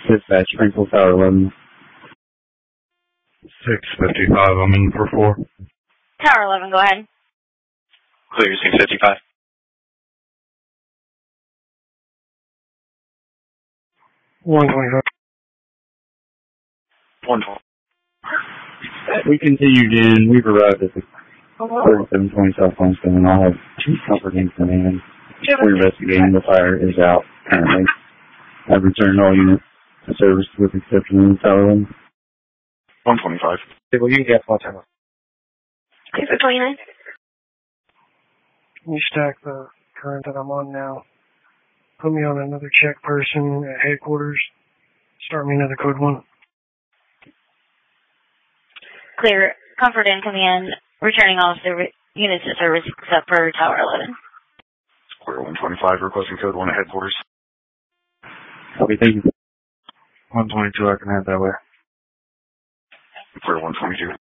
Dispatch, Springfield Tower 11. 655, I'm in for 4. Tower 11, go ahead. Clear 655. 125. 120. We continued in. We've arrived at the 3720 South Limestone, and I'll have comfort in command. We're investigating. The fire is out currently. I've returned all units to service with exception of Tower 11. 125. Well, you can get one time. Clear for 29. Can you stack the current that I'm on now? Put me on another check person at headquarters. Start me another code 1. Clear. Comfort in command. Returning all units to service except for Tower 11. Clear 125, requesting code 1 at headquarters. Okay, thank you. 122, I can head that way. Clear 122.